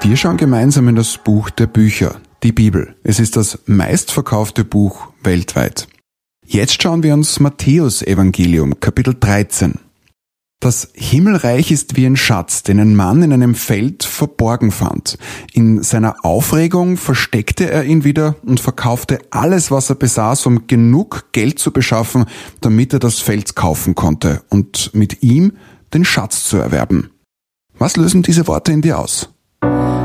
Wir schauen gemeinsam in das Buch der Bücher, die Bibel. Es ist das meistverkaufte Buch weltweit. Jetzt schauen wir uns Matthäus-Evangelium, Kapitel 13. Das Himmelreich ist wie ein Schatz, den ein Mann in einem Feld verborgen fand. In seiner Aufregung versteckte er ihn wieder und verkaufte alles, was er besaß, um genug Geld zu beschaffen, damit er das Feld kaufen konnte und mit ihm den Schatz zu erwerben. Was lösen diese Worte in dir aus?